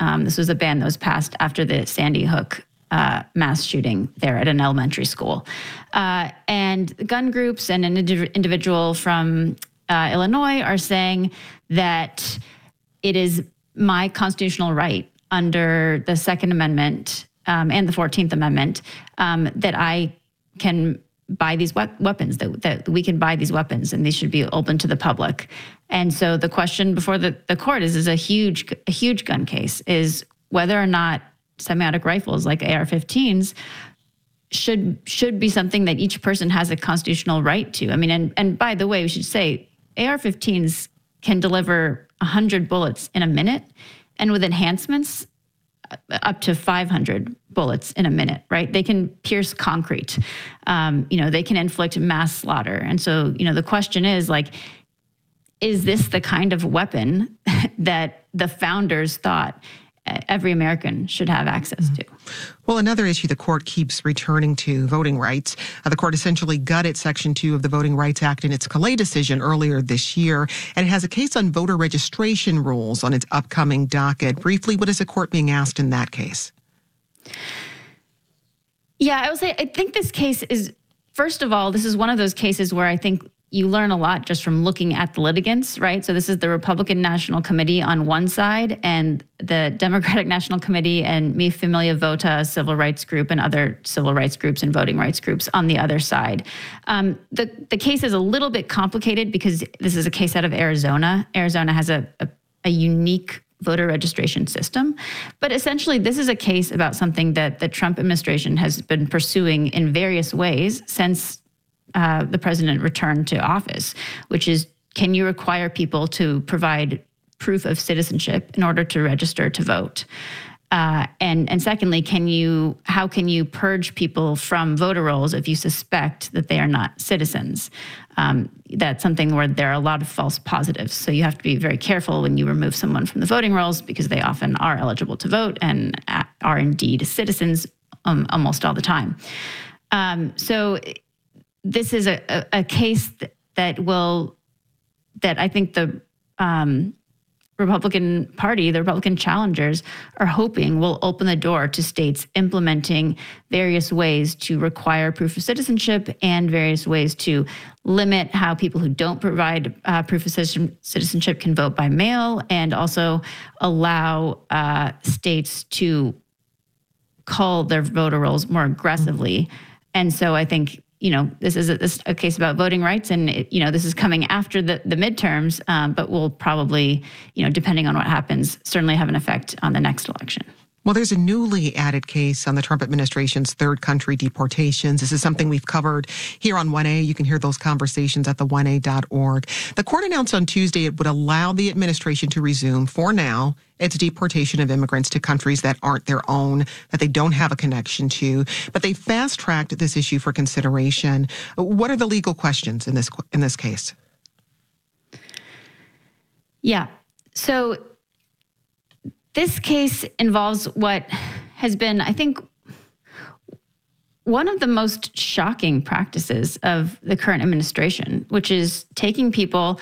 This was a ban that was passed after the Sandy Hook mass shooting there at an elementary school. And gun groups and an individual from Illinois are saying that it is my constitutional right under the Second Amendment and the 14th Amendment that I can buy these weapons, that we can buy these weapons, and these should be open to the public. And so the question before the court is a huge gun case, is whether or not semi-automatic rifles like AR-15s should be something that each person has a constitutional right to. I mean, and by the way, we should say AR-15s can deliver 100 bullets in a minute, and with enhancements, up to 500 bullets in a minute, right? They can pierce concrete. They can inflict mass slaughter. And so, the question is is this the kind of weapon that the founders thought every American should have access to? Well, another issue the court keeps returning to, voting rights. The court essentially gutted Section 2 of the Voting Rights Act in its Calais decision earlier this year, and it has a case on voter registration rules on its upcoming docket. Briefly, what is the court being asked in that case? Yeah, I would say I think this case is, first of all, this is one of those cases where I think you learn a lot just from looking at the litigants, right? So this is the Republican National Committee on one side and the Democratic National Committee and Mi Familia Vota, civil rights group, and other civil rights groups and voting rights groups on the other side. The case is a little bit complicated because this is a case out of Arizona. Arizona has a unique voter registration system. But essentially, this is a case about something that the Trump administration has been pursuing in various ways since the president returned to office, which is, can you require people to provide proof of citizenship in order to register to vote? And secondly, how can you purge people from voter rolls if you suspect that they are not citizens? That's something where there are a lot of false positives. So you have to be very careful when you remove someone from the voting rolls, because they often are eligible to vote and are indeed citizens almost all the time. So this is a case that I think the Republican Party, the Republican challengers, are hoping will open the door to states implementing various ways to require proof of citizenship and various ways to limit how people who don't provide proof of citizenship can vote by mail, and also allow states to cull their voter rolls more aggressively. And so I think, this is a case about voting rights, and this is coming after the midterms, but will probably, depending on what happens, certainly have an effect on the next election. Well, there's a newly added case on the Trump administration's third country deportations. This is something we've covered here on 1A. You can hear those conversations at the1a.org. The court announced on Tuesday it would allow the administration to resume, for now, its deportation of immigrants to countries that aren't their own, that they don't have a connection to. But they fast-tracked this issue for consideration. What are the legal questions in this case? Yeah. So this case involves what has been, I think, one of the most shocking practices of the current administration, which is taking people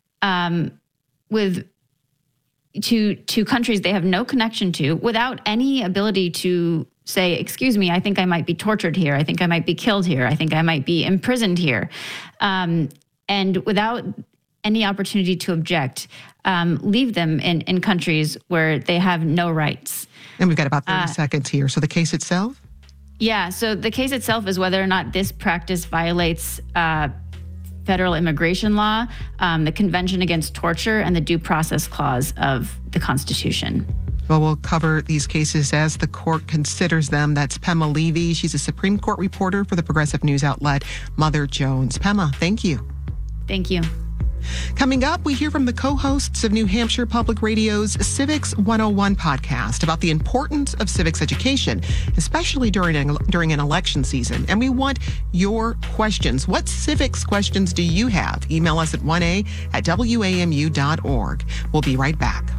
to countries they have no connection to without any ability to say, excuse me, I think I might be tortured here. I think I might be killed here. I think I might be imprisoned here. And without any opportunity to object, leave them in countries where they have no rights. And we've got about 30 seconds here. So the case itself? Yeah, so the case itself is whether or not this practice violates federal immigration law, the Convention Against Torture, and the Due Process Clause of the Constitution. Well, we'll cover these cases as the court considers them. That's Pema Levy. She's a Supreme Court reporter for the progressive news outlet Mother Jones. Pema, thank you. Thank you. Coming up, we hear from the co-hosts of New Hampshire Public Radio's Civics 101 podcast about the importance of civics education, especially during an election season. And we want your questions. What civics questions do you have? Email us at 1a@wamu.org. We'll be right back.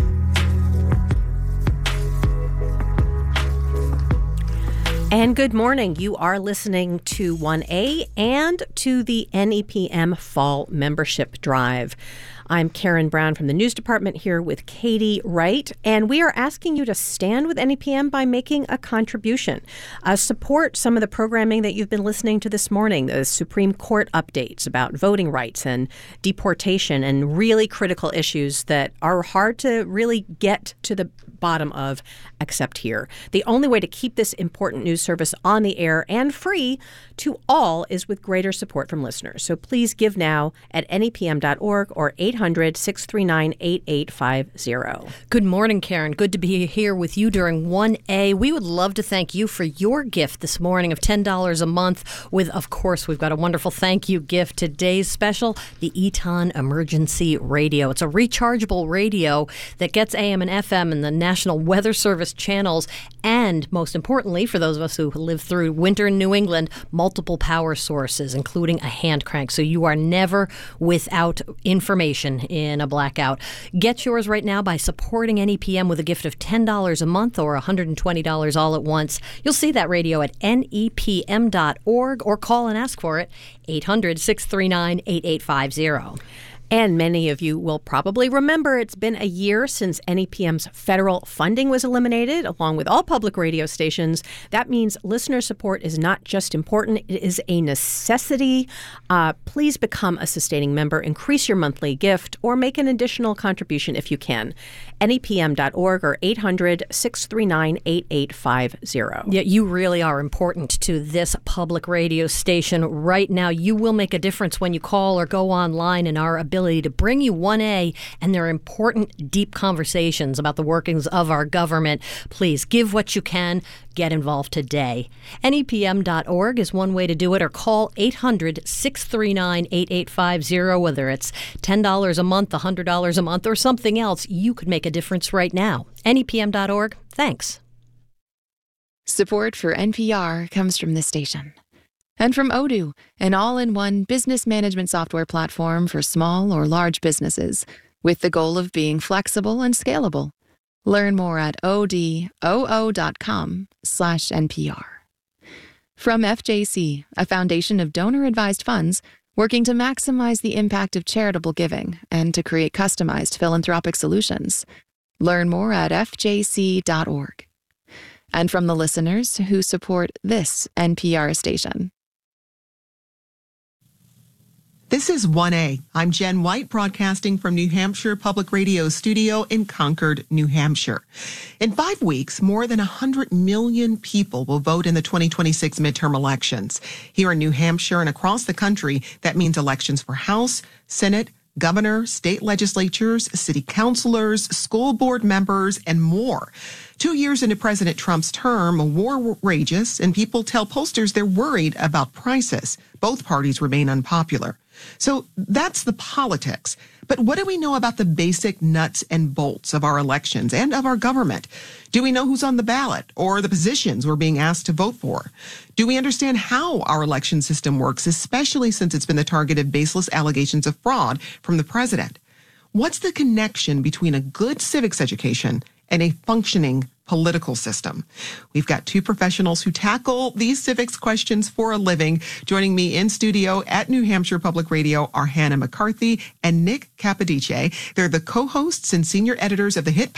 And good morning. You are listening to 1A and to the NEPM Fall Membership Drive. I'm Karen Brown from the news department here with Katie Wright, and we are asking you to stand with NEPM by making a contribution. Support some of the programming that you've been listening to this morning, the Supreme Court updates about voting rights and deportation and really critical issues that are hard to really get to the bottom of except here. The only way to keep this important news service on the air and free to all is with greater support from listeners. So please give now at nepm.org or 800-639-8850. Good morning, Karen. Good to be here with you during 1A. We would love to thank you for your gift this morning of $10 a month with, of course, we've got a wonderful thank you gift. Today's special, the Eton Emergency Radio. It's a rechargeable radio that gets AM and FM and the National Weather Service channels, and most importantly, for those of us who live through winter in New England, multiple power sources, including a hand crank, so you are never without information in a blackout. Get yours right now by supporting NEPM with a gift of $10 a month or $120 all at once. You'll see that radio at nepm.org or call and ask for it, 800-639-8850. And many of you will probably remember it's been a year since NEPM's federal funding was eliminated, along with all public radio stations. That means listener support is not just important, it is a necessity. Please become a sustaining member, increase your monthly gift, or make an additional contribution if you can. NEPM.org or 800-639-8850. Yeah, you really are important to this public radio station right now. You will make a difference when you call or go online in our ability to bring you 1A and their important, deep conversations about the workings of our government. Please give what you can. Get involved today. NEPM.org is one way to do it, or call 800-639-8850. Whether it's $10 a month, $100 a month, or something else, you could make a difference right now. NEPM.org. Thanks. Support for NPR comes from this station. And from Odoo, an all-in-one business management software platform for small or large businesses, with the goal of being flexible and scalable. Learn more at odoo.com/NPR. From FJC, a foundation of donor-advised funds working to maximize the impact of charitable giving and to create customized philanthropic solutions. Learn more at fjc.org. And from the listeners who support this NPR station. This is 1A. I'm Jen White, broadcasting from New Hampshire Public Radio Studio in Concord, New Hampshire. In 5 weeks, more than 100 million people will vote in the 2026 midterm elections. Here in New Hampshire and across the country, that means elections for House, Senate, governor, state legislatures, city councilors, school board members, and more. 2 years into President Trump's term, a war rages, and people tell pollsters they're worried about prices. Both parties remain unpopular. So that's the politics. But what do we know about the basic nuts and bolts of our elections and of our government? Do we know who's on the ballot or the positions we're being asked to vote for? Do we understand how our election system works, especially since it's been the target of baseless allegations of fraud from the president? What's the connection between a good civics education and a functioning political system? We've got two professionals who tackle these civics questions for a living. Joining me in studio at New Hampshire Public Radio are Hannah McCarthy and Nick Capodice. They're the co-hosts and senior editors of the hit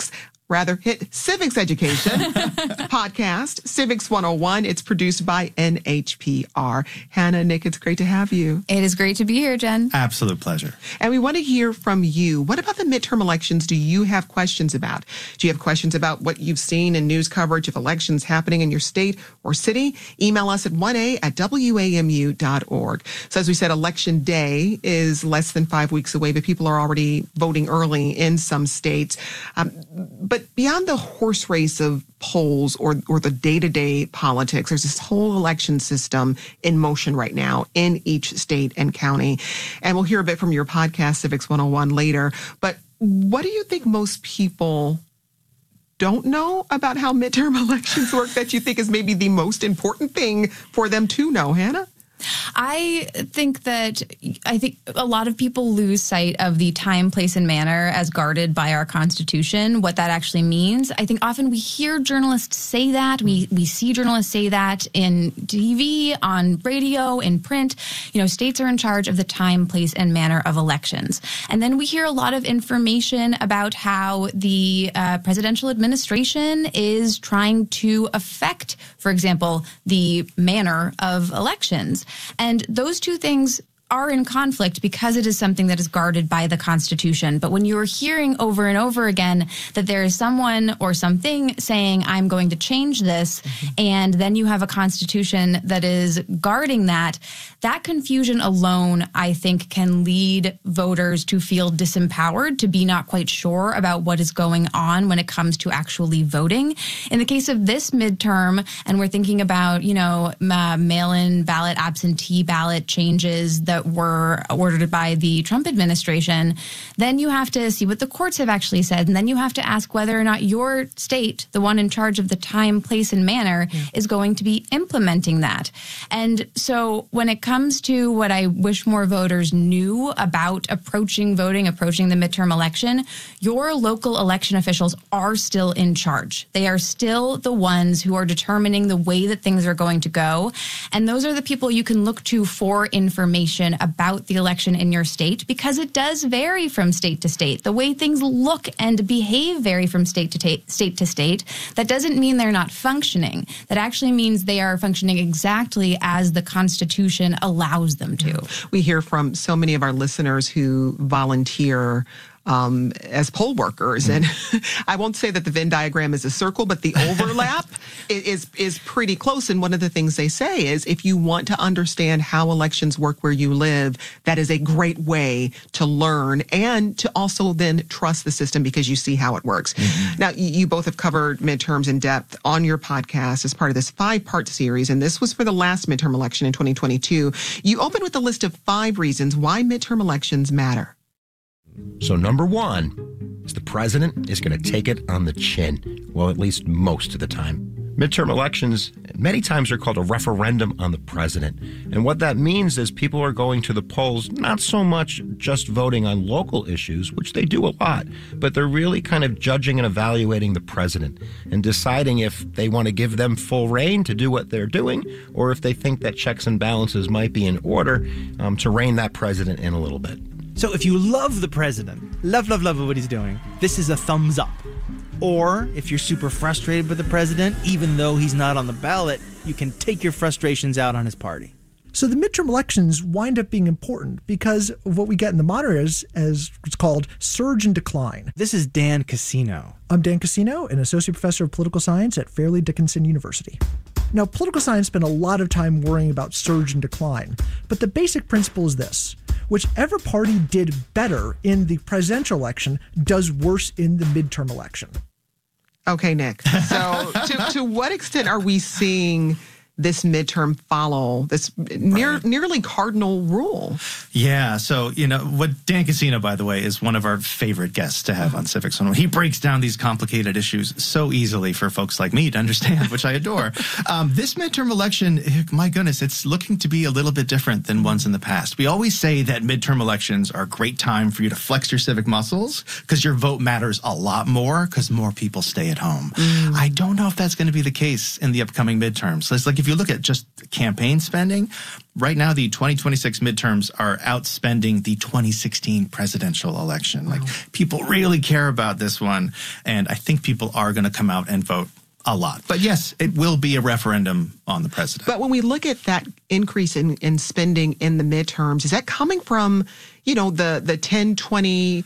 Civics Education podcast, Civics 101. It's produced by NHPR. Hannah, Nick, it's great to have you. It is great to be here, Jen. Absolute pleasure. And we want to hear from you. What about the midterm elections do you have questions about? Do you have questions about what you've seen in news coverage of elections happening in your state or city? Email us at 1a@wamu.org. So as we said, Election Day is less than 5 weeks away, but people are already voting early in some states. But beyond the horse race of polls or the day-to-day politics, there's this whole election system in motion right now in each state and county. And we'll hear a bit from your podcast, Civics 101, later. But what do you think most people don't know about how midterm elections work that you think is maybe the most important thing for them to know, Hannah? I think a lot of people lose sight of the time, place, and manner as guarded by our Constitution, what that actually means. I think often we hear journalists say that. We see journalists say that in TV, on radio, in print. States are in charge of the time, place, and manner of elections. And then we hear a lot of information about how the presidential administration is trying to affect, for example, the manner of elections. And those two things are in conflict because it is something that is guarded by the Constitution. But when you're hearing over and over again that there is someone or something saying, I'm going to change this, and then you have a Constitution that is guarding that confusion alone, I think, can lead voters to feel disempowered, to be not quite sure about what is going on when it comes to actually voting. In the case of this midterm, and we're thinking about, mail-in ballot, absentee ballot changes that were ordered by the Trump administration, then you have to see what the courts have actually said. And then you have to ask whether or not your state, the one in charge of the time, place, and manner, is going to be implementing that. And so when it comes to what I wish more voters knew about approaching voting, approaching the midterm election, your local election officials are still in charge. They are still the ones who are determining the way that things are going to go. And those are the people you can look to for information about the election in your state, because it does vary from state to state. The way things look and behave vary from state to state. That doesn't mean they're not functioning. That actually means they are functioning exactly as the Constitution allows them to. We hear from so many of our listeners who volunteer as poll workers. And I won't say that the Venn diagram is a circle, but the overlap is pretty close. And one of the things they say is if you want to understand how elections work where you live, that is a great way to learn and to also then trust the system because you see how it works. Now, you both have covered midterms in depth on your podcast as part of this 5-part series. And this was for the last midterm election in 2022. You opened with a list of 5 reasons why midterm elections matter. So number 1 is the president is going to take it on the chin. Well, at least most of the time. Midterm elections many times are called a referendum on the president. And what that means is people are going to the polls, not so much just voting on local issues, which they do a lot, but they're really kind of judging and evaluating the president and deciding if they want to give them full reign to do what they're doing, or if they think that checks and balances might be in order to rein that president in a little bit. So if you love the president, love what he's doing, this is a thumbs up. Or if you're super frustrated with the president, even though he's not on the ballot, you can take your frustrations out on his party. So the midterm elections wind up being important because of what we get in the modern era as what's called surge and decline. This is Dan Cassino. I'm Dan Cassino, an associate professor of political science at Fairleigh Dickinson University. Now, political science spent a lot of time worrying about surge and decline, but the basic principle is this. Whichever party did better in the presidential election does worse in the midterm election. Okay, Nick. So to what extent are we seeing this midterm follow this nearly cardinal rule? Yeah. So, what Dan Cassino, by the way, is one of our favorite guests to have on Civics 101. He breaks down these complicated issues so easily for folks like me to understand, which I adore. This midterm election, my goodness, it's looking to be a little bit different than ones in the past. We always say that midterm elections are a great time for you to flex your civic muscles because your vote matters a lot more because more people stay at home. I don't know if that's going to be the case in the upcoming midterms. So it's like if you look at just campaign spending, right now the 2026 midterms are outspending the 2016 presidential election. Like people really care about this one, and I think people are going to come out and vote a lot. But yes, it will be a referendum on the president. But when we look at that increase in spending in the midterms, is that coming from, the 10, 20,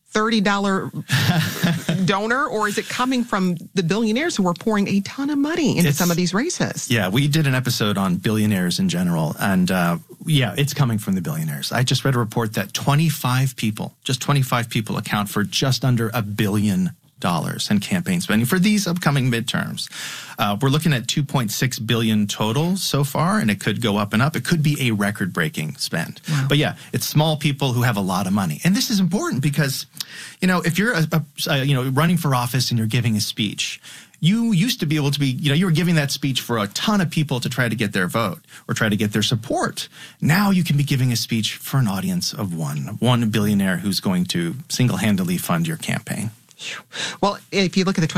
$30 donor, or is it coming from the billionaires who are pouring a ton of money into some of these races? Yeah, we did an episode on billionaires in general, and it's coming from the billionaires. I just read a report that 25 people account for just under $1 billion in campaign spending for these upcoming midterms. We're looking at $2.6 billion total so far, and it could go up and up. It could be a record-breaking spend. Wow. But yeah, it's small people who have a lot of money. And this is important because, if you're running for office and you're giving a speech, you used to be able to be, you were giving that speech for a ton of people to try to get their vote or try to get their support. Now you can be giving a speech for an audience of one billionaire who's going to single-handedly fund your campaign. Well, if you look at the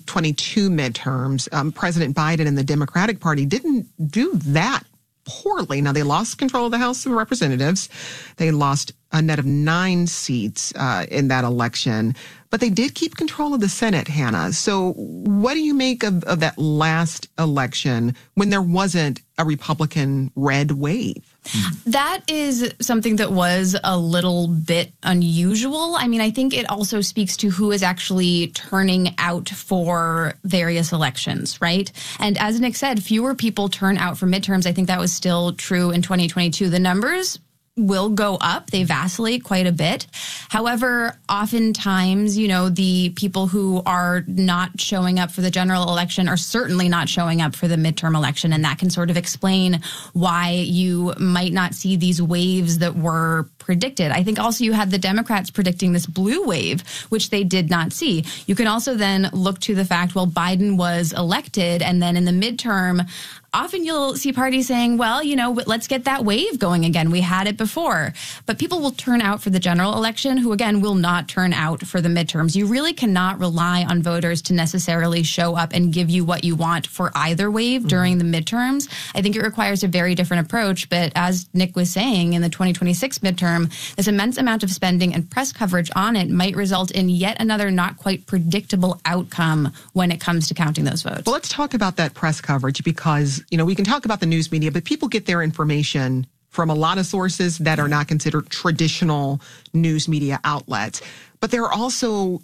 2022 midterms, President Biden and the Democratic Party didn't do that poorly. Now, they lost control of the House of Representatives. They lost a net of 9 seats in that election, but they did keep control of the Senate, Hannah. So what do you make of that last election when there wasn't a Republican red wave? That is something that was a little bit unusual. I mean, I think it also speaks to who is actually turning out for various elections, right? And as Nick said, fewer people turn out for midterms. I think that was still true in 2022. The numbers will go up. They vacillate quite a bit. However, oftentimes, the people who are not showing up for the general election are certainly not showing up for the midterm election. And that can sort of explain why you might not see these waves that were predicted. I think also you had the Democrats predicting this blue wave, which they did not see. You can also then look to the fact, well, Biden was elected, and then in the midterm, often you'll see parties saying, well, let's get that wave going again. We had it before. But people will turn out for the general election who, again, will not turn out for the midterms. You really cannot rely on voters to necessarily show up and give you what you want for either wave during the midterms. I think it requires a very different approach. But as Nick was saying, in the 2026 midterm, this immense amount of spending and press coverage on it might result in yet another not quite predictable outcome when it comes to counting those votes. Well, let's talk about that press coverage because we can talk about the news media, but people get their information from a lot of sources that are not considered traditional news media outlets. But there are also,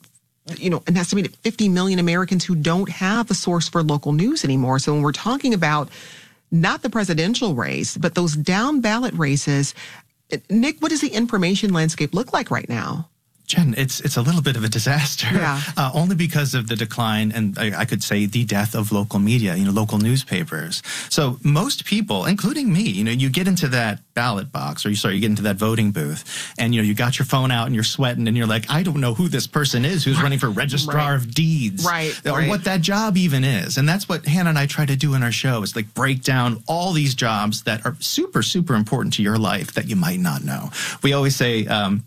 an estimated 50 million Americans who don't have a source for local news anymore. So when we're talking about not the presidential race, but those down ballot races, Nick, what does the information landscape look like right now? Jen, it's a little bit of a disaster, yeah. Only because of the decline and I could say the death of local media, local newspapers. So most people, including me, you get into that ballot box you get into that voting booth and, you got your phone out and you're sweating and you're like, I don't know who this person is who's running for registrar of deeds or what that job even is. And that's what Hannah and I try to do in our show is like break down all these jobs that are super, super important to your life that you might not know. We always say,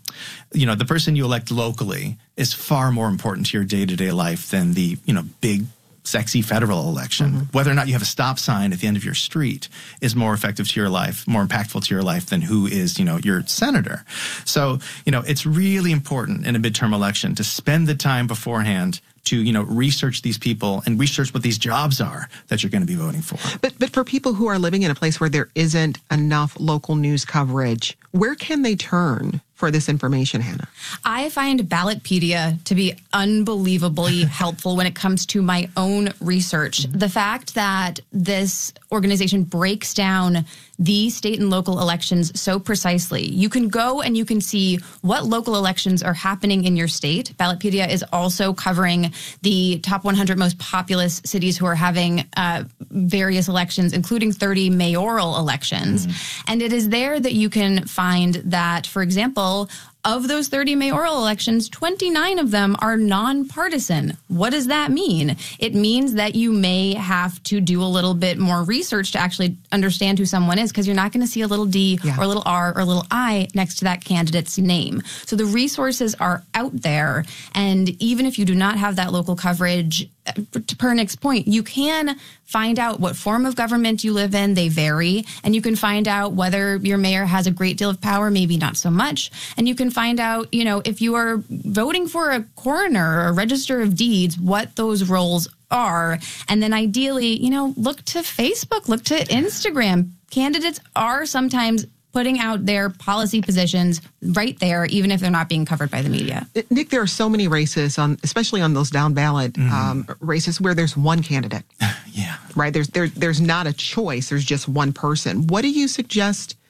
the person you elect locally is far more important to your day-to-day life than the, big, sexy federal election. Whether or not you have a stop sign at the end of your street is more effective to your life, more impactful to your life than who is, your senator. So, it's really important in a midterm election to spend the time beforehand to, research these people and research what these jobs are that you're going to be voting for. But for people who are living in a place where there isn't enough local news coverage, where can they turn for this information, Hannah? I find Ballotpedia to be unbelievably helpful when it comes to my own research. The fact that this organization breaks down the state and local elections so precisely. You can go and you can see what local elections are happening in your state. Ballotpedia is also covering the top 100 most populous cities who are having various elections, including 30 mayoral elections. And it is there that you can find that, for example, of those 30 mayoral elections, 29 of them are nonpartisan. What does that mean? It means that you may have to do a little bit more research to actually understand who someone is, because you're not going to see a little D or a little R or a little I next to that candidate's name. So the resources are out there. And even if you do not have that local coverage, per Nick's point, you can find out what form of government you live in. They vary. And you can find out whether your mayor has a great deal of power, maybe not so much. And you can find out, if you are voting for a coroner or a register of deeds, what those roles are. And then ideally, look to Facebook, look to Instagram. Candidates are sometimes putting out their policy positions right there, even if they're not being covered by the media. Nick, there are so many races, especially on those down ballot races, where there's one candidate. Yeah. Right? There's not a choice. There's just one person. What do you suggest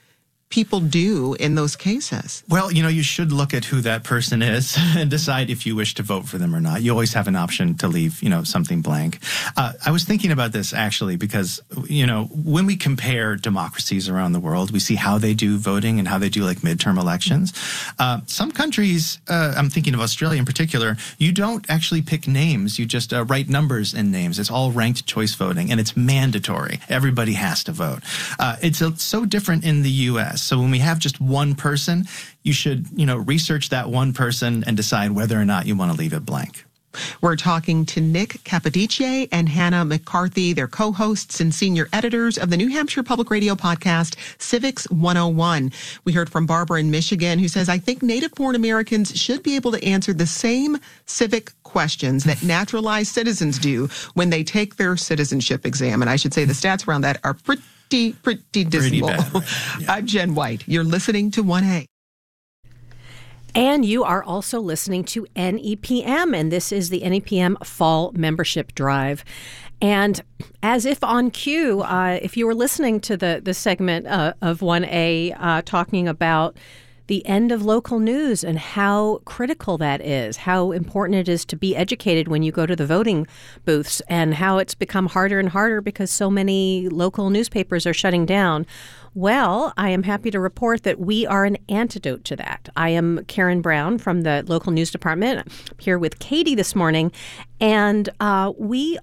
people do in those cases? Well, you should look at who that person is and decide if you wish to vote for them or not. You always have an option to leave, something blank. I was thinking about this actually because, when we compare democracies around the world, we see how they do voting and how they do like midterm elections. Some countries, I'm thinking of Australia in particular, you don't actually pick names. You just write numbers in names. It's all ranked choice voting and it's mandatory. Everybody has to vote. It's so different in the U.S. So when we have just one person, you should, research that one person and decide whether or not you want to leave it blank. We're talking to Nick Capodice and Hannah McCarthy. They're co-hosts and senior editors of the New Hampshire Public Radio podcast, Civics 101. We heard from Barbara in Michigan, who says, I think native-born Americans should be able to answer the same civic questions that naturalized citizens do when they take their citizenship exam. And I should say the stats around that are pretty dismal. Bad, right? Yeah. I'm Jen White. You're listening to 1A. And you are also listening to NEPM, and this is the NEPM Fall Membership Drive. And as if on cue, if you were listening to the segment of 1A talking about the end of local news and how critical that is, how important it is to be educated when you go to the voting booths, and how it's become harder and harder because so many local newspapers are shutting down. Well, I am happy to report that we are an antidote to that. I am Karen Brown from the local news department. I'm here with Katie this morning, and we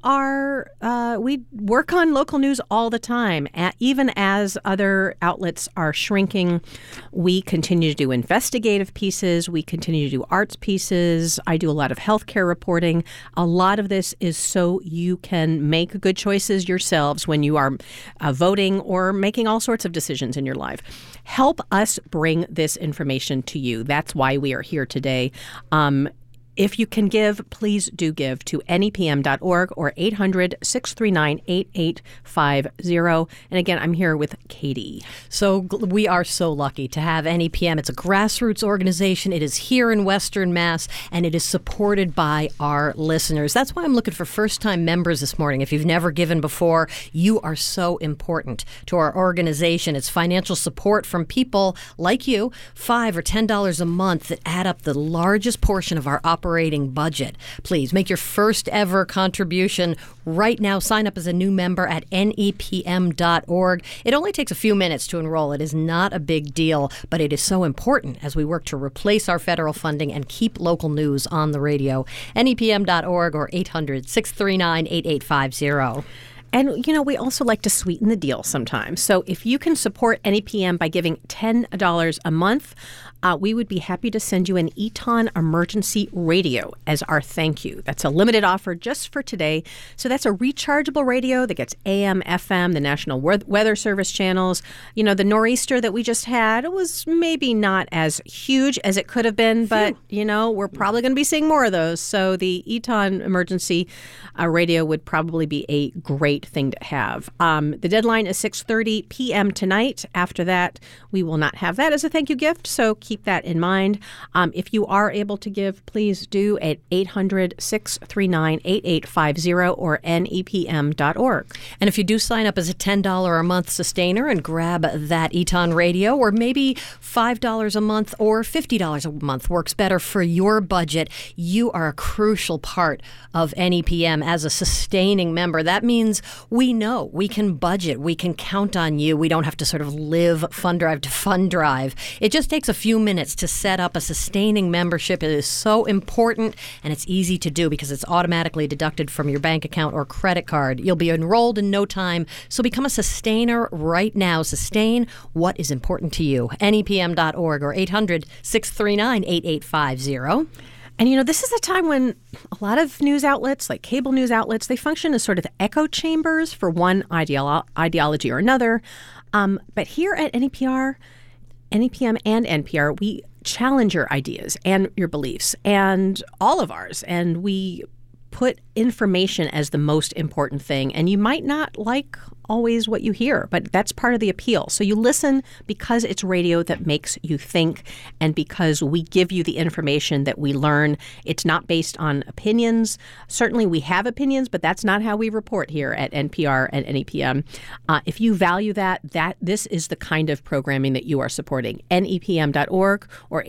work on local news all the time. Even as other outlets are shrinking, we continue to do investigative pieces. We continue to do arts pieces. I do a lot of healthcare reporting. A lot of this is so you can make good choices yourselves when you are voting or making all sorts of decisions in your life. Help us bring this information to you. That's why we are here today. If you can give, please do give to nepm.org or 800-639-8850. And again, I'm here with Katie. So we are so lucky to have NEPM. It's a grassroots organization. It is here in Western Mass, and it is supported by our listeners. That's why I'm looking for first-time members this morning. If you've never given before, you are so important to our organization. It's financial support from people like you, $5 or $10 a month, that add up the largest portion of our operating budget. Please make your first ever contribution right now. Sign up as a new member at nepm.org. It only takes a few minutes to enroll. It is not a big deal, but it is so important as we work to replace our federal funding and keep local news on the radio. nepm.org or 800-639-8850. And, we also like to sweeten the deal sometimes. So if you can support NEPM by giving $10 a month, we would be happy to send you an Eton emergency radio as our thank you. That's a limited offer just for today. So that's a rechargeable radio that gets AM, FM, the National Weather Service channels. The nor'easter that we just had was maybe not as huge as it could have been, but, we're probably going to be seeing more of those. So the Eton emergency radio would probably be a great thing to have. The deadline is 6:30 p.m. tonight. After that, we will not have that as a thank you gift. So keep that in mind. If you are able to give, please do at 800-639-8850 or nepm.org. And if you do sign up as a $10 a month sustainer and grab that Eton radio, or maybe $5 a month or $50 a month works better for your budget, you are a crucial part of NEPM as a sustaining member. That means we know we can budget. We can count on you. We don't have to sort of live fund drive to fund drive. It just takes a few minutes to set up a sustaining membership. It is so important, and it's easy to do because it's automatically deducted from your bank account or credit card. You'll be enrolled in no time, so become a sustainer right now. Sustain what is important to you. NEPM.org or 800-639-8850. And, this is a time when a lot of news outlets, like cable news outlets, they function as sort of echo chambers for one ideology or another. But here at NEPM and NPR, we challenge your ideas and your beliefs and all of ours. And we put information as the most important thing, and you might not like always what you hear, but that's part of the appeal. So you listen because it's radio that makes you think, and because we give you the information that we learn. It's not based on opinions. Certainly we have opinions, but that's not how we report here at NPR and NEPM. If you value that this is the kind of programming that you are supporting. NEPM.org or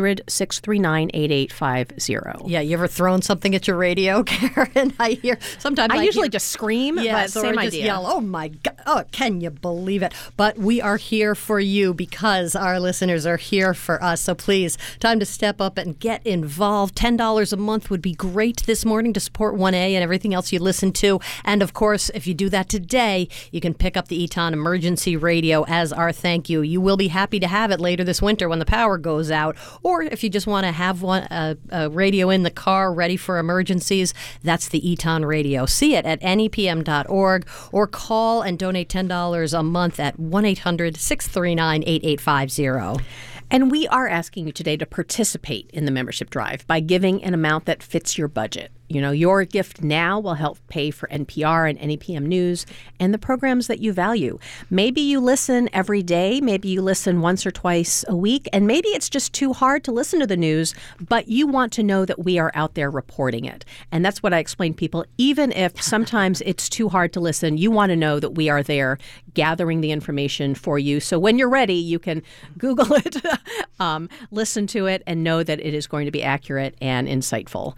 800-639-8850. Yeah, you ever thrown something at your radio, Karen? I usually just scream, but same idea. Just yell, oh my God, oh, can you believe it? But we are here for you because our listeners are here for us. So please, time to step up and get involved. $10 a month would be great this morning to support 1A and everything else you listen to. And of course, if you do that today, you can pick up the Eton Emergency Radio as our thank you. You will be happy to have it later this winter when the power goes out. Or if you just want to have a radio in the car ready for emergencies, that's the Eton Radio. See it at nepm.org or call and donate $10 a month at 1-800-639-8850. And we are asking you today to participate in the membership drive by giving an amount that fits your budget. You know, your gift now will help pay for NPR and NEPM News and the programs that you value. Maybe you listen every day, maybe you listen once or twice a week, and maybe it's just too hard to listen to the news, but you want to know that we are out there reporting it. And that's what I explain to people. Even if sometimes it's too hard to listen, you want to know that we are there gathering the information for you. So when you're ready, you can Google it, listen to it, and know that it is going to be accurate and insightful.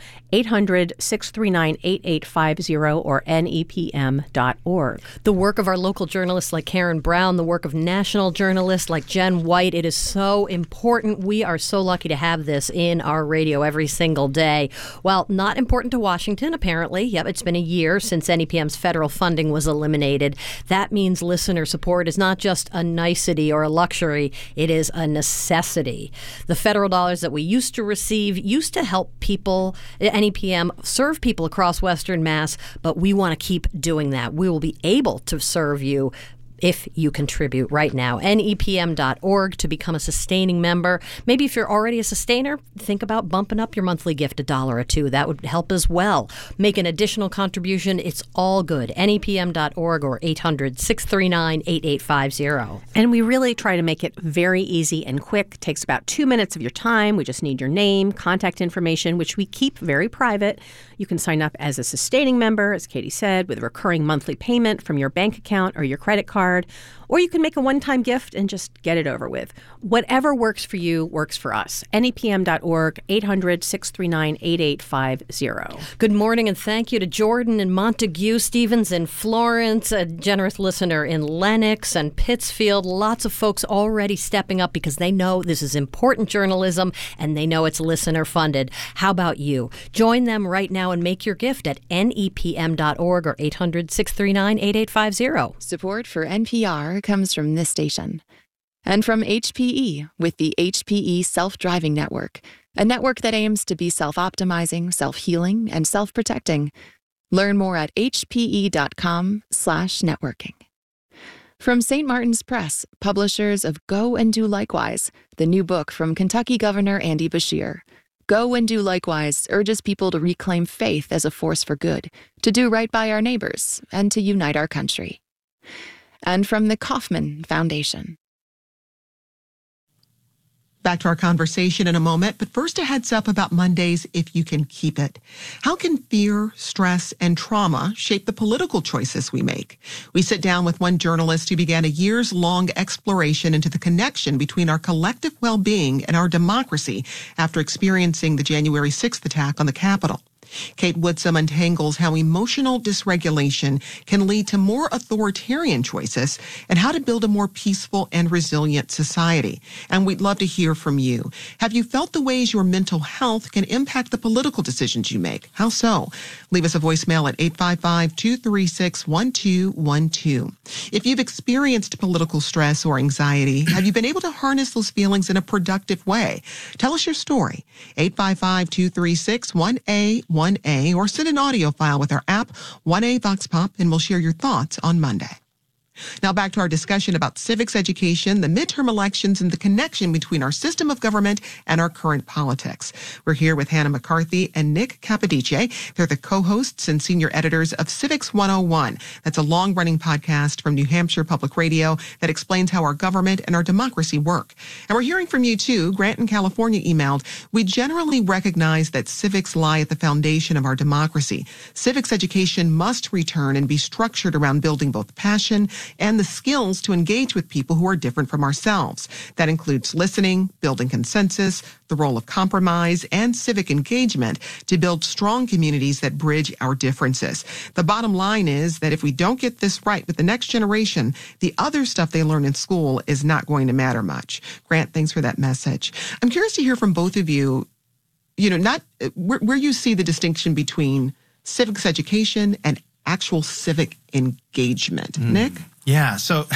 800-639-8850 or nepm.org. The work of our local journalists like Karen Brown, the work of national journalists like Jen White, it is so important. We are so lucky to have this in our radio every single day. Well, not important to Washington, apparently. Yep, it's been a year since NEPM's federal funding was eliminated. That means listener support is not just a nicety or a luxury, it is a necessity. The federal dollars that we used to receive used to help people, NEPM, serve people across Western Mass, but we want to keep doing that. We will be able to serve you if you contribute right now. NEPM.org to become a sustaining member. Maybe if you're already a sustainer, think about bumping up your monthly gift $1 or $2. That would help as well. Make an additional contribution. It's all good. NEPM.org or 800-639-8850. And we really try to make it very easy and quick. It takes about 2 minutes of your time. We just need your name, contact information, which we keep very private. You can sign up as a sustaining member, as Katie said, with a recurring monthly payment from your bank account or your credit card. Or you can make a one-time gift and just get it over with. Whatever works for you works for us. NEPM.org, 800-639-8850. Good morning and thank you to Jordan and Montague, Stevens and Florence, a generous listener in Lenox and Pittsfield. Lots of folks already stepping up because they know this is important journalism and they know it's listener funded. How about you? Join them right now and make your gift at nepm.org or 800-639-8850. Support for NPR comes from this station. And from HPE with the HPE Self-Driving Network, a network that aims to be self-optimizing, self-healing, and self-protecting. Learn more at hpe.com/networking. From St. Martin's Press, publishers of Go and Do Likewise, the new book from Kentucky Governor Andy Beshear. Go and Do Likewise urges people to reclaim faith as a force for good, to do right by our neighbors, and to unite our country. And from the Kauffman Foundation. Back to our conversation in a moment, but first a heads up about Mondays if you can keep it. How can fear, stress, and trauma shape the political choices we make? We sit down with one journalist who began a years-long exploration into the connection between our collective well-being and our democracy after experiencing the January 6th attack on the Capitol. Kate Woodsum untangles how emotional dysregulation can lead to more authoritarian choices and how to build a more peaceful and resilient society. And we'd love to hear from you. Have you felt the ways your mental health can impact the political decisions you make? How so? Leave us a voicemail at 855-236-1212. If you've experienced political stress or anxiety, have you been able to harness those feelings in a productive way? Tell us your story. 855-236-1A1A or send an audio file with our app, 1A Vox Pop, and we'll share your thoughts on Monday. Now back to our discussion about civics education, the midterm elections, and the connection between our system of government and our current politics. We're here with Hannah McCarthy and Nick Capodice. They're the co-hosts and senior editors of Civics 101. That's a long-running podcast from New Hampshire Public Radio that explains how our government and our democracy work. And we're hearing from you too. Grant in California emailed, "We generally recognize that civics lie at the foundation of our democracy. Civics education must return and be structured around building both passion and the skills to engage with people who are different from ourselves. That includes listening, building consensus, the role of compromise, and civic engagement to build strong communities that bridge our differences. The bottom line is that if we don't get this right with the next generation, the other stuff they learn in school is not going to matter much." Grant, thanks for that message. I'm curious to hear from both of you, not where you see the distinction between civics education and actual civic engagement. Nick? Yeah. So,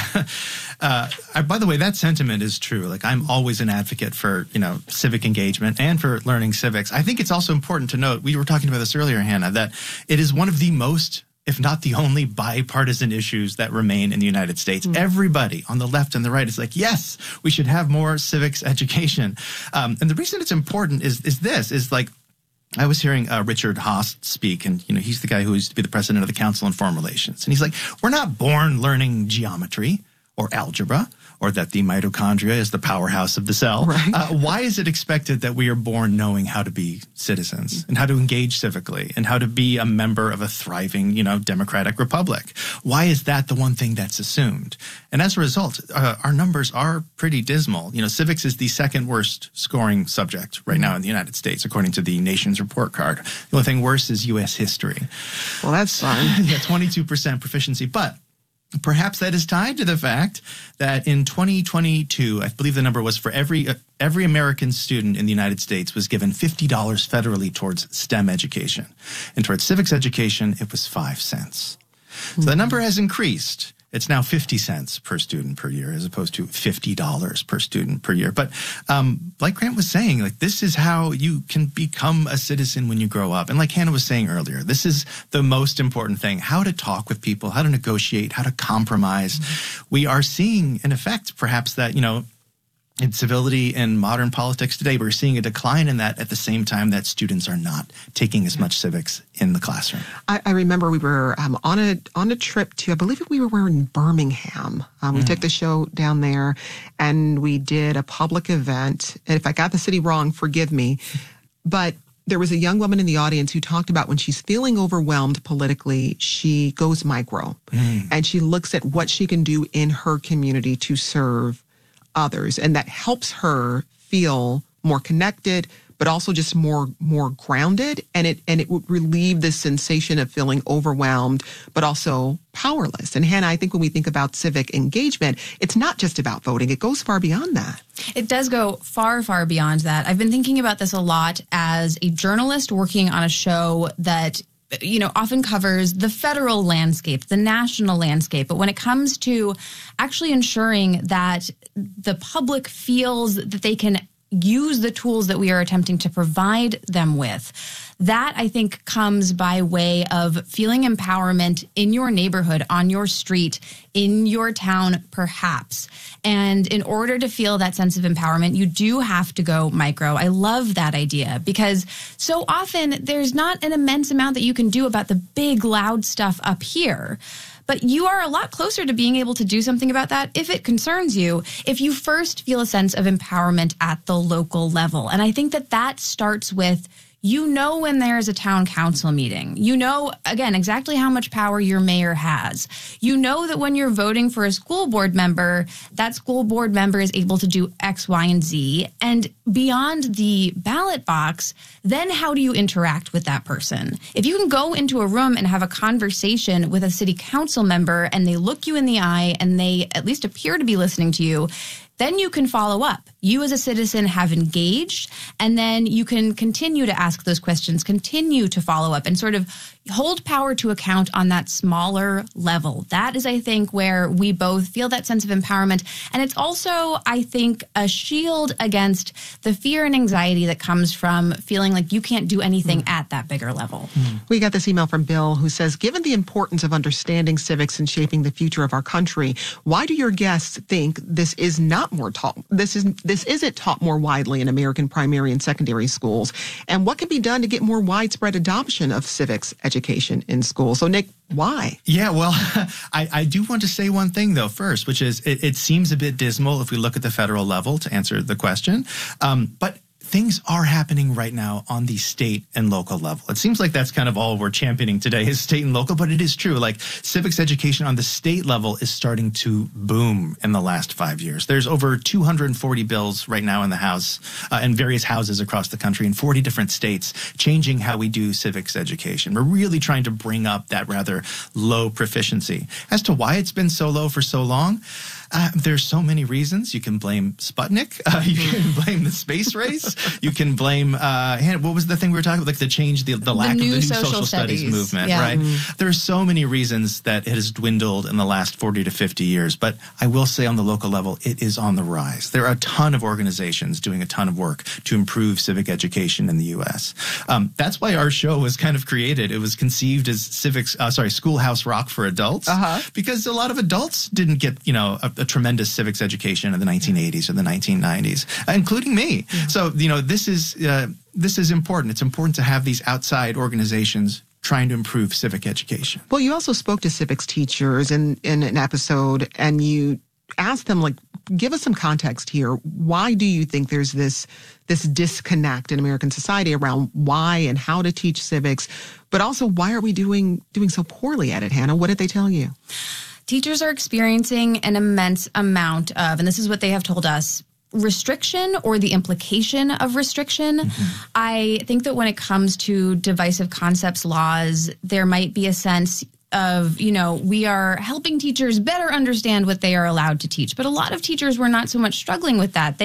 by the way, that sentiment is true. Like, I'm always an advocate for, civic engagement and for learning civics. I think it's also important to note, we were talking about this earlier, Hannah, that it is one of the most, if not the only, bipartisan issues that remain in the United States. Everybody on the left and the right is like, yes, we should have more civics education. And the reason it's important is like, I was hearing Richard Haas speak, and he's the guy who used to be the president of the Council on Foreign Relations. And he's like, we're not born learning geometry or algebra, or that the mitochondria is the powerhouse of the cell. Right. Why is it expected that we are born knowing how to be citizens and how to engage civically and how to be a member of a thriving, democratic republic? Why is that the one thing that's assumed? And as a result, our numbers are pretty dismal. Civics is the second worst scoring subject right now in the United States, according to the nation's report card. The only thing worse is U.S. history. Well, that's fun. Yeah, 22% proficiency. But perhaps that is tied to the fact that in 2022, I believe the number was for every American student in the United States was given $50 federally towards STEM education. And towards civics education, it was 5 cents. So the number has increased. It's now 50 cents per student per year as opposed to $50 per student per year. But like Grant was saying, like, this is how you can become a citizen when you grow up. And like Hannah was saying earlier, this is the most important thing, how to talk with people, how to negotiate, how to compromise. We are seeing an effect, perhaps, that, in civility in modern politics today, we're seeing a decline in that at the same time that students are not taking as much civics in the classroom. I remember we were on a trip to, I believe we were in Birmingham. We took the show down there and we did a public event. And if I got the city wrong, forgive me. But there was a young woman in the audience who talked about when she's feeling overwhelmed politically, she goes micro and she looks at what she can do in her community to serve others, and that helps her feel more connected, but also just more grounded, and it would relieve this sensation of feeling overwhelmed, but also powerless. And Hannah, I think when we think about civic engagement, it's not just about voting; it goes far beyond that. It does go far, far beyond that. I've been thinking about this a lot as a journalist working on a show that often covers the federal landscape, the national landscape. But when it comes to actually ensuring that the public feels that they can use the tools that we are attempting to provide them with, that I think comes by way of feeling empowerment in your neighborhood, on your street, in your town, perhaps. And in order to feel that sense of empowerment, you do have to go micro. I love that idea because so often there's not an immense amount that you can do about the big, loud stuff up here. But you are a lot closer to being able to do something about that if it concerns you, if you first feel a sense of empowerment at the local level. And I think that starts with, when there's a town council meeting, again, exactly how much power your mayor has. That when you're voting for a school board member, that school board member is able to do X, Y, and Z. And beyond the ballot box, then how do you interact with that person? If you can go into a room and have a conversation with a city council member and they look you in the eye and they at least appear to be listening to you, then you can follow up. you as a citizen have engaged, and then you can continue to ask those questions, continue to follow up, and sort of hold power to account on that smaller level. That is, I think, where we both feel that sense of empowerment. And it's also, I think, a shield against the fear and anxiety that comes from feeling like you can't do anything at that bigger level. We got this email from Bill who says, given the importance of understanding civics and shaping the future of our country, why do your guests think this is not more taught? This isn't taught more widely in American primary and secondary schools? And what can be done to get more widespread adoption of civics education in schools? So, Nick, why? Yeah, well, I do want to say one thing, though, first, which is it seems a bit dismal if we look at the federal level to answer the question. But things are happening right now on the state and local level. It seems like that's kind of all we're championing today is state and local, but it is true. Like civics education on the state level is starting to boom in the last 5 years. There's over 240 bills right now in the House and various houses across the country in 40 different states changing how we do civics education. We're really trying to bring up that rather low proficiency. As to why it's been so low for so long, there's so many reasons. You can blame Sputnik. You can blame the space race. You can blame, what was the thing we were talking about? Like the lack of the new social studies movement, right? There are so many reasons that it has dwindled in the last 40 to 50 years. But I will say on the local level, it is on the rise. There are a ton of organizations doing a ton of work to improve civic education in the U.S. That's why our show was kind of created. It was conceived as Schoolhouse Rock for adults, because a lot of adults didn't get, a tremendous civics education in the 1980s or the 1990s, including me. So, this is important. It's important to have these outside organizations trying to improve civic education. Well, you also spoke to civics teachers in an episode, and you asked them, give us some context here. Why do you think there's this disconnect in American society around why and how to teach civics, but also why are we doing so poorly at it, Hannah? What did they tell you? Teachers are experiencing an immense amount of, and this is what they have told us, restriction or the implication of restriction. I think that when it comes to divisive concepts laws, there might be a sense of, we are helping teachers better understand what they are allowed to teach. But a lot of teachers were not so much struggling with that.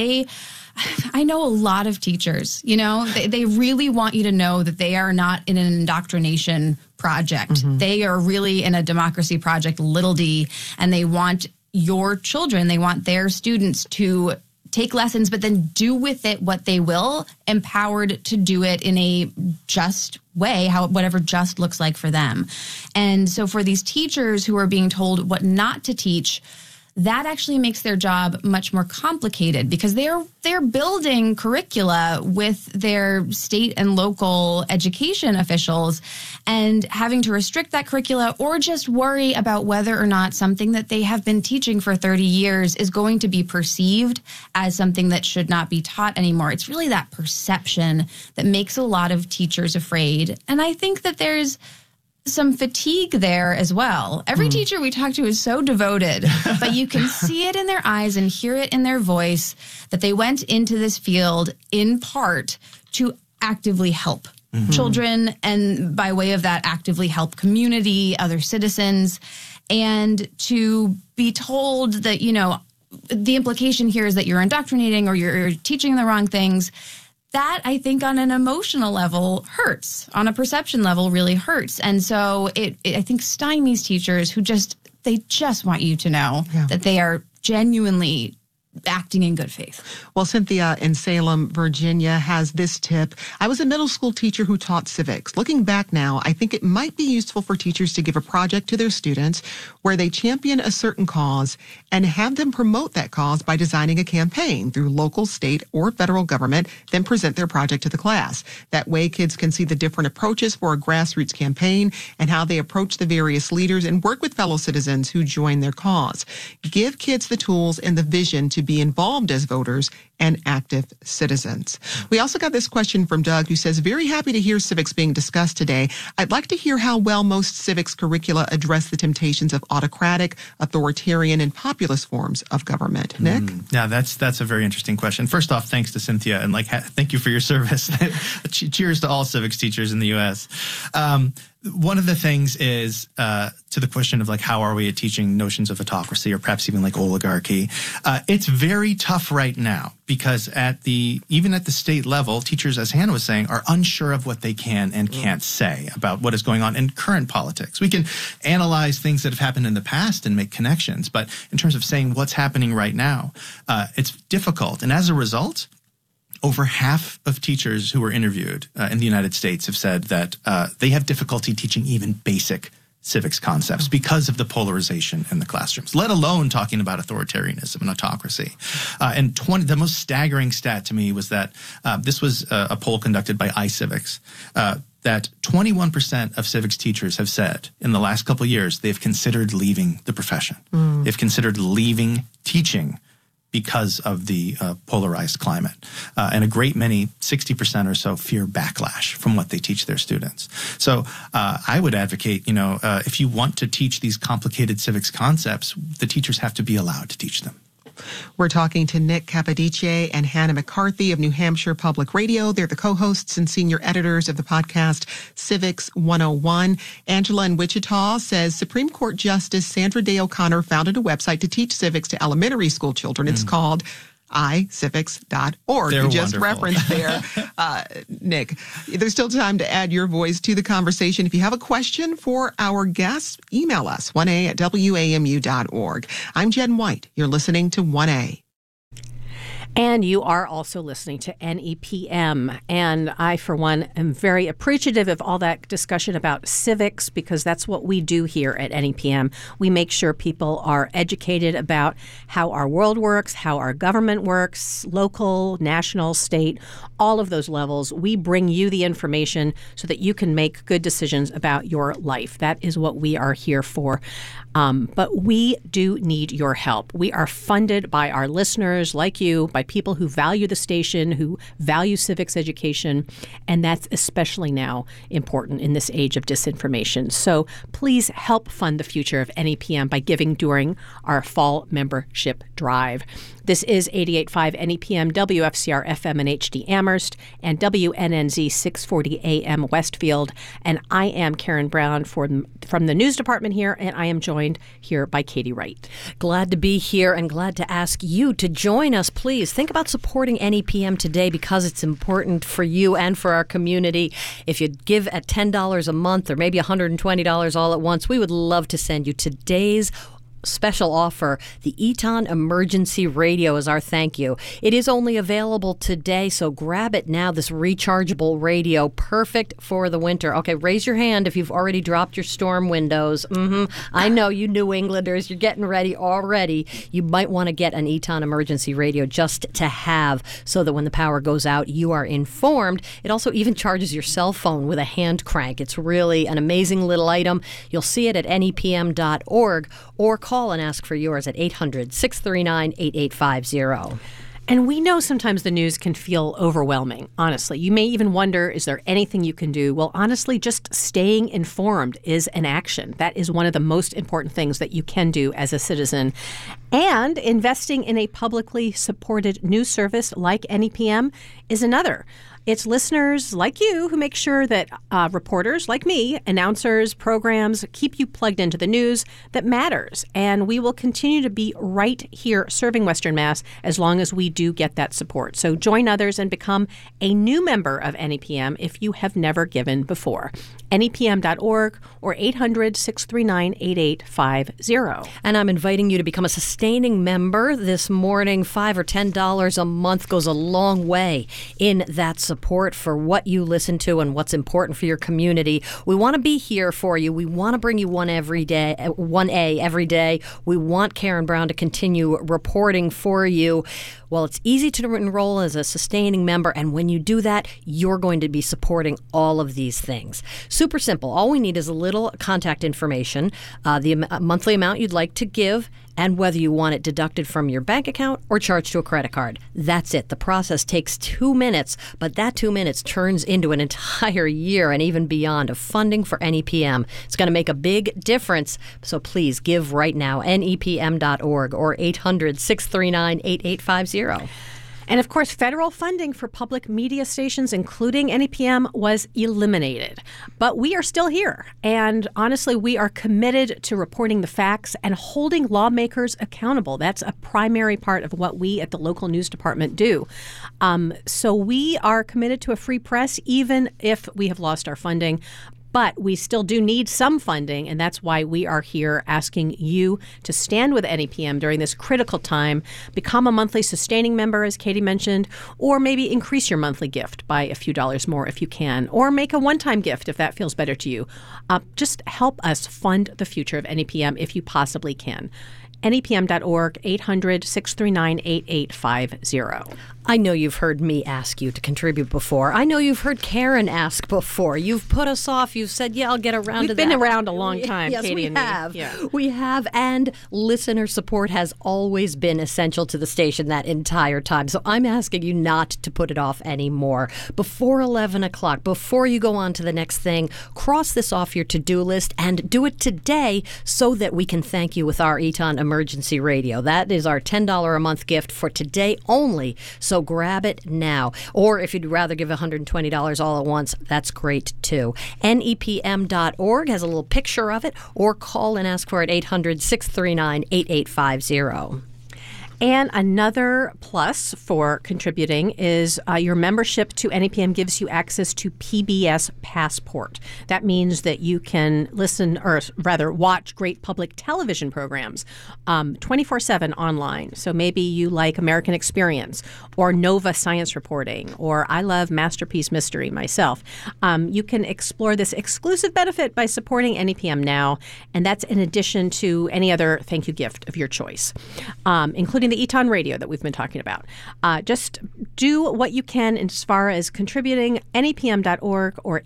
I know a lot of teachers, they really want you to know that they are not in an indoctrination project. They are really in a democracy project, little d, and they want your children, they want their students to take lessons, but then do with it what they will, empowered to do it in a just way, whatever just looks like for them. And so for these teachers who are being told what not to teach, that actually makes their job much more complicated because they're building curricula with their state and local education officials and having to restrict that curricula or just worry about whether or not something that they have been teaching for 30 years is going to be perceived as something that should not be taught anymore. It's really that perception that makes a lot of teachers afraid. And I think that there's some fatigue there as well. Every teacher we talk to is so devoted, but you can see it in their eyes and hear it in their voice that they went into this field in part to actively help children and by way of that actively help community, other citizens, and to be told that, the implication here is that you're indoctrinating or you're teaching the wrong things. That, I think, on an emotional level hurts. On a perception level really hurts. And so it I think, stymies teachers who they just want you to know that they are genuinely acting in good faith. Well, Cynthia in Salem, Virginia has this tip. I was a middle school teacher who taught civics. Looking back now, I think it might be useful for teachers to give a project to their students where they champion a certain cause and have them promote that cause by designing a campaign through local, state, or federal government, then present their project to the class. That way, kids can see the different approaches for a grassroots campaign and how they approach the various leaders and work with fellow citizens who join their cause. Give kids the tools and the vision to be involved as voters and active citizens. We also got this question from Doug who says, very happy to hear civics being discussed today. I'd like to hear how well most civics curricula address the temptations of autocratic, authoritarian, and populist forms of government. Nick? Yeah, that's a very interesting question. First off, thanks to Cynthia and thank you for your service. Cheers to all civics teachers in the U.S. one of the things is to the question of like, how are we at teaching notions of autocracy or perhaps even like oligarchy? It's very tough right now because even at the state level, teachers, as Hannah was saying, are unsure of what they can and can't say about what is going on in current politics. We can analyze things that have happened in the past and make connections, but in terms of saying what's happening right now, it's difficult. And as a result, over half of teachers who were interviewed in the United States have said that they have difficulty teaching even basic civics concepts because of the polarization in the classrooms, let alone talking about authoritarianism and autocracy. And the most staggering stat to me was that this was a poll conducted by iCivics, that 21% of civics teachers have said in the last couple of years they've considered leaving the profession. They've considered leaving teaching because of the polarized climate. And a great many, 60% or so, fear backlash from what they teach their students. So I would advocate, if you want to teach these complicated civics concepts, the teachers have to be allowed to teach them. We're talking to Nick Capodice and Hannah McCarthy of New Hampshire Public Radio. They're the co-hosts and senior editors of the podcast Civics 101. Angela in Wichita says Supreme Court Justice Sandra Day O'Connor founded a website to teach civics to elementary school children. It's called iCivics.org. They're you just wonderful. referenced there, Nick. There's still time to add your voice to the conversation. If you have a question for our guests, email us, 1a@wamu.org. I'm Jen White. You're listening to 1A. And you are also listening to NEPM. And I, for one, am very appreciative of all that discussion about civics because that's what we do here at NEPM. We make sure people are educated about how our world works, how our government works, local, national, state, all of those levels. We bring you the information so that you can make good decisions about your life. That is what we are here for. But we do need your help. We are funded by our listeners like you, by people who value the station, who value civics education, and that's especially now important in this age of disinformation. So please help fund the future of NEPM by giving during our fall membership drive. This is 88.5 NEPM, WFCR FM and HD Amherst, and WNNZ 640 AM Westfield. And I am Karen Brown from the news department here, and I am joined here by Katie Wright. Glad to be here and glad to ask you to join us, please. Think about supporting NEPM today because it's important for you and for our community. If you give at $10 a month or maybe $120 all at once, we would love to send you today's special offer. The Eton Emergency Radio is our thank you. It is only available today, so grab it now. This rechargeable radio, perfect for the winter. Okay, raise your hand if you've already dropped your storm windows. I know you New Englanders, you're getting ready already. You might want to get an Eton Emergency Radio just to have so that when the power goes out, you are informed. It also even charges your cell phone with a hand crank. It's really an amazing little item. You'll see it at nepm.org or call and ask for yours at 800-639-8850. And we know sometimes the news can feel overwhelming, honestly. You may even wonder, is there anything you can do? Well, honestly, just staying informed is an action. That is one of the most important things that you can do as a citizen. And investing in a publicly supported news service like NEPM is another. It's listeners like you who make sure that reporters like me, announcers, programs, keep you plugged into the news that matters. And we will continue to be right here serving Western Mass as long as we do get that support. So join others and become a new member of NEPM if you have never given before. NEPM.org or 800-639-8850. And I'm inviting you to become a sustaining member this morning. $5 or $10 a month goes a long way in that support for what you listen to and what's important for your community. We want to be here for you. We want to bring you 1A every day. We want Karen Brown to continue reporting for you. Well, it's easy to enroll as a sustaining member, and when you do that, you're going to be supporting all of these things. Super simple. All we need is a little contact information, the monthly amount you'd like to give, and whether you want it deducted from your bank account or charged to a credit card. That's it. The process takes 2 minutes, but that 2 minutes turns into an entire year and even beyond of funding for NEPM. It's going to make a big difference, so please give right now, nepm.org or 800-639-8850. And of course, federal funding for public media stations, including NEPM, was eliminated. But we are still here. And honestly, we are committed to reporting the facts and holding lawmakers accountable. That's a primary part of what we at the local news department do. So we are committed to a free press, even if we have lost our funding. But we still do need some funding, and that's why we are here asking you to stand with NEPM during this critical time. Become a monthly sustaining member, as Katie mentioned, or maybe increase your monthly gift by a few dollars more if you can, or make a one-time gift if that feels better to you. Just help us fund the future of NEPM if you possibly can. NEPM.org, 800-639-8850. I know you've heard me ask you to contribute before. I know you've heard Karen ask before. You've put us off. You've said, yeah, I'll get around to that. We've been around a long time, yes, Katie and me. Yeah. We have. And listener support has always been essential to the station that entire time. So I'm asking you not to put it off anymore. Before 11 o'clock, before you go on to the next thing, cross this off your to-do list and do it today so that we can thank you with our Eton Emergency Radio. That is our $10 a month gift for today only. So grab it now. Or if you'd rather give $120 all at once, that's great too. NEPM.org has a little picture of it, or call and ask for it, 800-639-8850. And another plus for contributing is your membership to NEPM gives you access to PBS Passport. That means that you can listen, or rather watch great public television programs 24/7 online. So maybe you like American Experience or Nova Science Reporting, or I love Masterpiece Mystery myself. You can explore this exclusive benefit by supporting NEPM now, and that's in addition to any other thank you gift of your choice, including the Eton Radio that we've been talking about. Just do what you can as far as contributing, NEPM.org or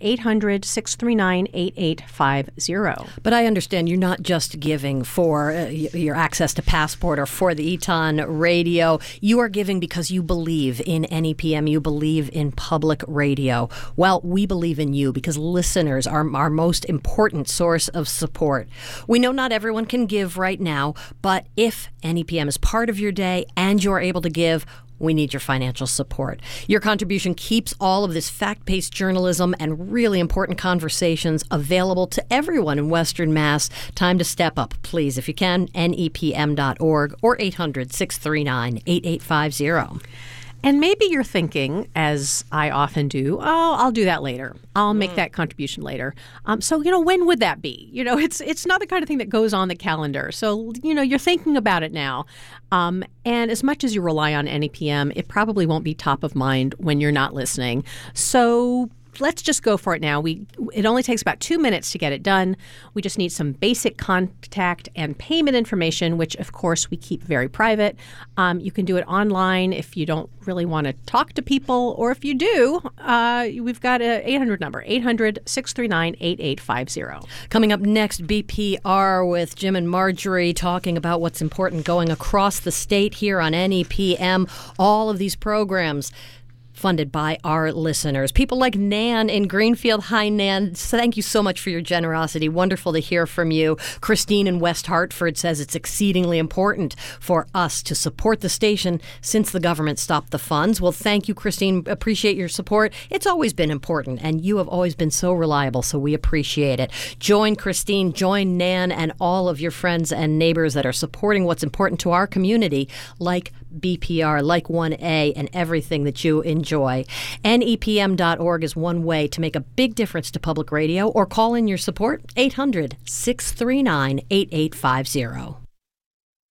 800-639-8850. But I understand you're not just giving for your access to Passport or for the Eton Radio. You are giving because you believe in NEPM. You believe in public radio. Well, we believe in you because listeners are our most important source of support. We know not everyone can give right now, but if NEPM is part of your day and you're able to give, we need your financial support. Your contribution keeps all of this fact-based journalism and really important conversations available to everyone in Western Mass. Time to step up, please, if you can, NEPM.org or 800-639-8850. And maybe you're thinking, as I often do, oh, I'll do that later. I'll make that contribution later. So, when would that be? It's not the kind of thing that goes on the calendar. So, you're thinking about it now. And as much as you rely on NEPM, it probably won't be top of mind when you're not listening. So let's just go for it now. It only takes about 2 minutes to get it done. We just need some basic contact and payment information, which, of course, we keep very private. You can do it online if you don't really want to talk to people, or if you do, we've got an 800 number, 800-639-8850. Coming up next, BPR with Jim and Marjorie talking about what's important going across the state here on NEPM. All of these programs funded by our listeners. People like Nan in Greenfield. Hi, Nan. Thank you so much for your generosity. Wonderful to hear from you. Christine in West Hartford says it's exceedingly important for us to support the station since the government stopped the funds. Well, thank you, Christine. Appreciate your support. It's always been important, and you have always been so reliable, so we appreciate it. Join Christine, join Nan, and all of your friends and neighbors that are supporting what's important to our community, like BPR, like 1A, and everything that you enjoy. NEPM.org is one way to make a big difference to public radio, or call in your support, 800-639-8850.